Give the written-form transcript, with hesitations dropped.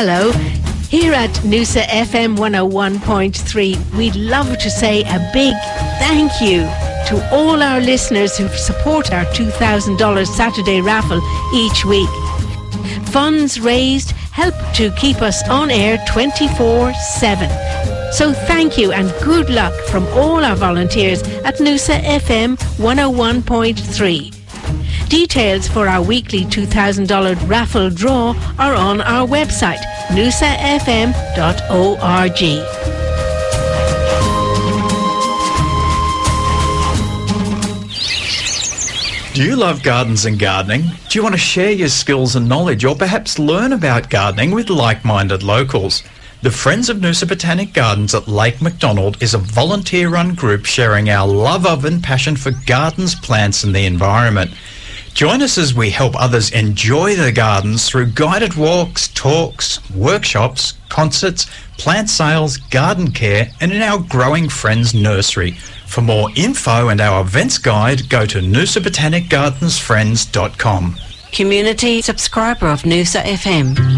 Hello. Here at Noosa FM 101.3, we'd love to say a big thank you to all our listeners who support our $2,000 Saturday raffle each week. Funds raised help to keep us on air 24/7. So thank you and good luck from all our volunteers at Noosa FM 101.3. Details for our weekly $2,000 raffle draw are on our website, noosafm.org. Do you love gardens and gardening? Do you want to share your skills and knowledge, or perhaps learn about gardening with like-minded locals? The Friends of Noosa Botanic Gardens at Lake MacDonald is a volunteer-run group sharing our love of and passion for gardens, plants and the environment. Join us as we help others enjoy their gardens through guided walks, talks, workshops, concerts, plant sales, garden care and in our growing Friends Nursery. For more info and our events guide, go to noosabotanicgardensfriends.com. Community subscriber of Noosa FM.